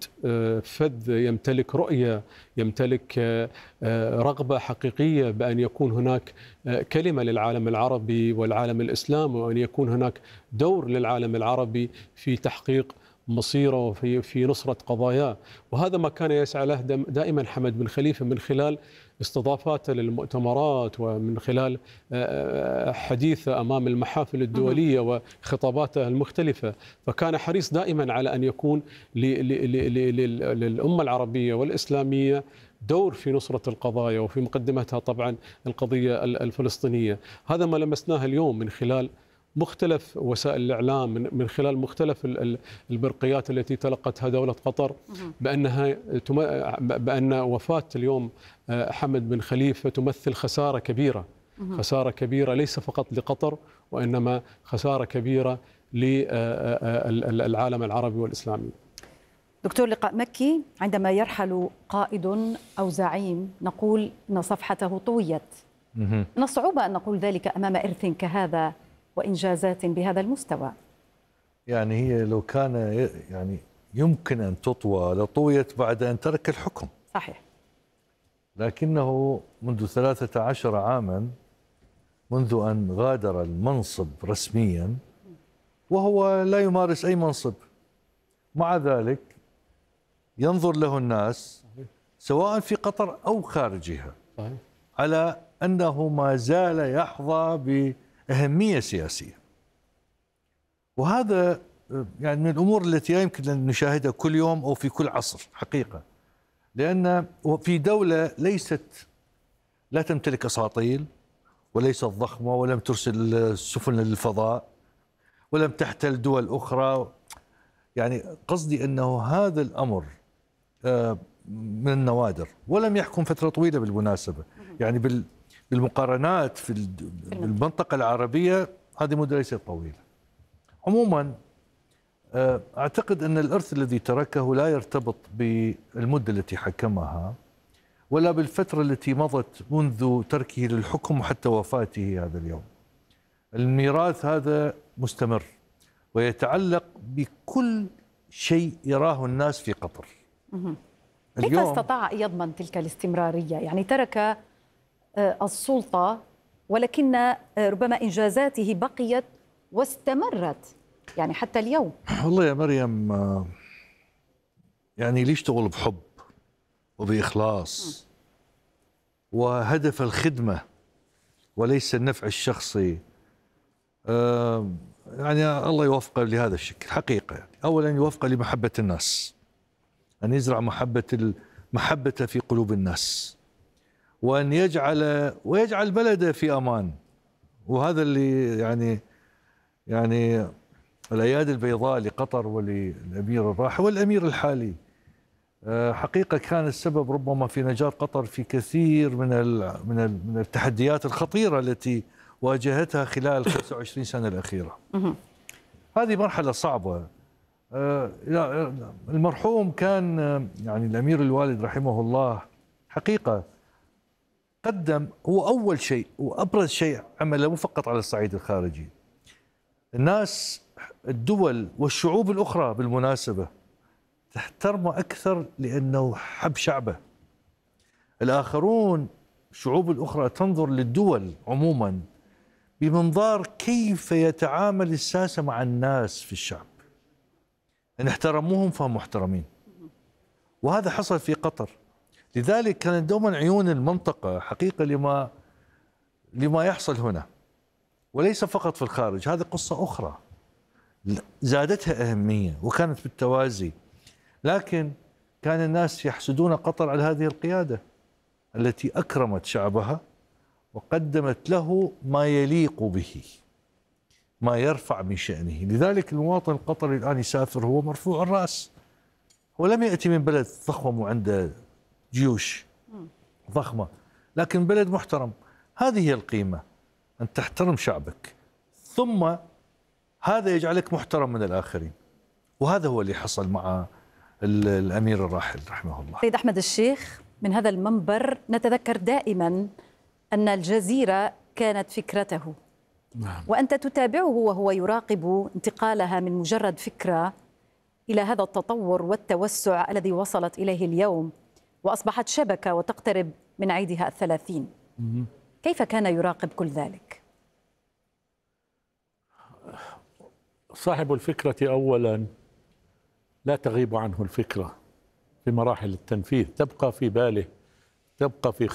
حمد فذ، يمتلك رؤية، يمتلك رغبة حقيقية بأن يكون هناك كلمة للعالم العربي والعالم الإسلامي، وأن يكون هناك دور للعالم العربي في تحقيق مصيره وفي نصرة قضاياه. وهذا ما كان يسعى له دائما حمد بن خليفة من خلال استضافاته للمؤتمرات، ومن خلال حديثه أمام المحافل الدولية وخطاباته المختلفة. فكان حريص دائما على أن يكون للأمة العربية والإسلامية دور في نصرة القضايا، وفي مقدمتها طبعا القضية الفلسطينية. هذا ما لمسناه اليوم من خلال مختلف وسائل الإعلام، من خلال مختلف البرقيات التي تلقتها دولة قطر، بأن وفاة اليوم حمد بن خليفة تمثل خسارة كبيرة، خسارة كبيرة ليس فقط لقطر، وإنما خسارة كبيرة للعالم العربي والإسلامي. دكتور لقاء مكي، عندما يرحل قائد أو زعيم نقول أن صفحته طويت. من الصعوبة أن نقول ذلك أمام إرث كهذا وإنجازات بهذا المستوى. يعني هي لو كان يعني يمكن أن تطوى لطويت بعد أن ترك الحكم. صحيح. لكنه منذ 13 عاما منذ أن غادر المنصب رسميا وهو لا يمارس أي منصب، مع ذلك ينظر له الناس سواء في قطر أو خارجها على أنه ما زال يحظى بأهمية سياسية. وهذا يعني من الأمور التي لا يمكن أن نشاهدها كل يوم أو في كل عصر حقيقة، لأن في دولة لا تمتلك أساطيل وليست ضخمة ولم ترسل سفن للفضاء ولم تحتل دول أخرى. يعني قصدي أنه هذا الأمر من النوادر، ولم يحكم فترة طويلة بالمناسبة. يعني بالمقارنات في المنطقة العربية هذه مدة ليست طويلة. عموما أعتقد أن الإرث الذي تركه لا يرتبط بالمدة التي حكمها ولا بالفترة التي مضت منذ تركه للحكم وحتى وفاته هذا اليوم. الميراث هذا مستمر ويتعلق بكل شيء يراه الناس في قطر. كيف استطاع أن يضمن تلك الاستمرارية؟ يعني ترك السلطة ولكن ربما إنجازاته بقيت واستمرت يعني حتى اليوم. والله يا مريم، يعني اللي يشتغل بحب وبإخلاص وهدف الخدمة وليس النفع الشخصي، يعني الله يوفقه لهذا الشكل حقيقة. يعني أولا يوفقه لمحبة الناس، أن يزرع محبته في قلوب الناس، وأن يجعل بلده في أمان. وهذا اللي يعني الأيادي البيضاء لقطر وللأمير الراحل والأمير الحالي حقيقة كان السبب ربما في نجاة قطر في كثير من التحديات الخطيرة التي واجهتها خلال 25 سنة الأخيرة. هذه مرحلة صعبة. المرحوم كان يعني الأمير الوالد رحمه الله حقيقة قدم، هو أول شيء وأبرز شيء عمله مو فقط على الصعيد الخارجي. الناس الدول والشعوب الأخرى بالمناسبة تحترمه أكثر لأنه حب شعبه. الآخرون الشعوب الأخرى تنظر للدول عموما بمنظار كيف يتعامل الساسة مع الناس في الشعب، إن احترموهم فهم محترمين. وهذا حصل في قطر. لذلك كانت دوما عيون المنطقة حقيقة لما يحصل هنا، وليس فقط في الخارج. هذه قصة أخرى زادتها أهمية وكانت بالتوازي. لكن كان الناس يحسدون قطر على هذه القيادة التي أكرمت شعبها وقدمت له ما يليق به، ما يرفع من شأنه. لذلك المواطن القطري الآن يسافر هو مرفوع الرأس، هو لم يأتي من بلد ضخم وعنده جيوش ضخمة، لكن بلد محترم. هذه هي القيمة، أن تحترم شعبك، ثم هذا يجعلك محترم من الآخرين. وهذا هو اللي حصل مع الأمير الراحل رحمه الله. سيد أحمد الشيخ، من هذا المنبر نتذكر دائما أن الجزيرة كانت فكرته. وأنت تتابعه وهو يراقب انتقالها من مجرد فكرة إلى هذا التطور والتوسع الذي وصلت إليه اليوم وأصبحت شبكة وتقترب من عيدها 30؟ كيف كان يراقب كل ذلك؟ صاحب الفكرة أولا لا تغيب عنه الفكرة في مراحل التنفيذ، تبقى في باله، تبقى في